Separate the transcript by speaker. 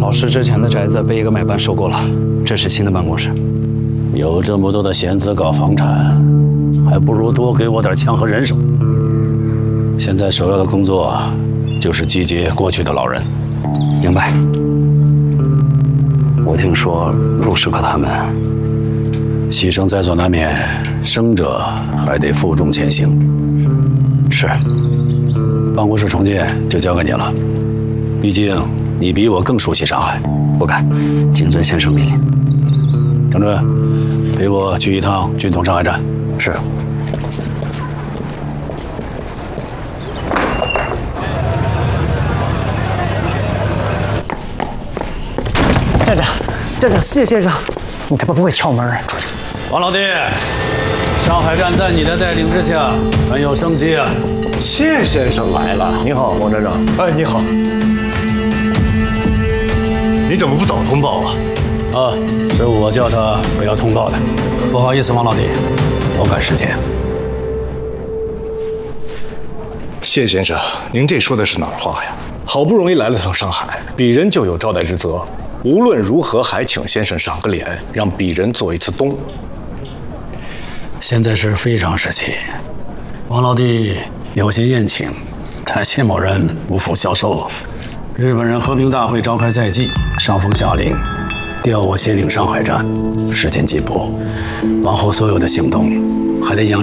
Speaker 1: 老师之前的宅子被一个买办收购了，这是新的办公室。
Speaker 2: 有这么多的闲资搞房产，还不如多给我点枪和人手。现在首要的工作就是集结过去的老人。
Speaker 1: 明白。我听说陆师哥他们
Speaker 2: 牺牲在所难免，生者还得负重前行。
Speaker 1: 是。
Speaker 2: 办公室重建就交给你了，毕竟你比我更熟悉上海。
Speaker 1: 不敢，谨遵先生命令。
Speaker 2: 张震，陪我去一趟军统上海站。
Speaker 1: 是。
Speaker 3: 站长，谢先生，你他妈不会敲门啊！
Speaker 2: 王老弟，上海站在你的带领之下很有生气啊。
Speaker 4: 谢先生来了，你好，王站长。
Speaker 5: 哎，你好。你怎么不早通报啊？
Speaker 2: 是我叫他不要通报的。不好意思，王老弟，我赶时间。
Speaker 5: 谢先生，您这说的是哪儿话呀？好不容易来了趟上海，鄙人就有招待之责。无论如何，还请先生赏个脸，让鄙人做一次东。
Speaker 2: 现在是非常时期，王老弟有些宴请，但谢某人无福消受。日本人和平大会召开在即，上峰下令调我先领上海站，时间紧迫，往后所有的行动还得仰